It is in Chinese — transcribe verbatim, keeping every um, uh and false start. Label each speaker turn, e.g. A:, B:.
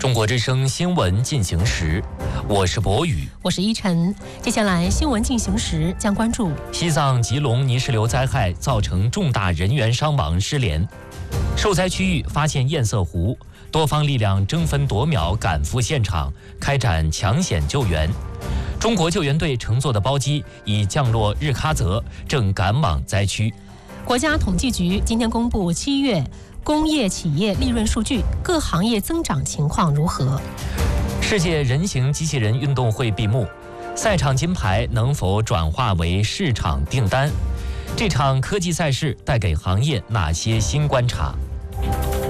A: 中国之声新闻进行时，我是博宇，
B: 我是依晨。接下来新闻进行时将关注
A: 西藏吉隆泥石流灾害造成重大人员伤亡失联，受灾区域发现堰塞湖，多方力量争分夺秒赶赴现场，开展抢险救援。中国救援队乘坐的包机已降落日喀则，正赶往灾区。
B: 国家统计局今天公布七月工业企业利润数据，各行业增长情况如何？
A: 世界人形机器人运动会闭幕，赛场金牌能否转化为市场订单？这场科技赛事带给行业哪些新观察？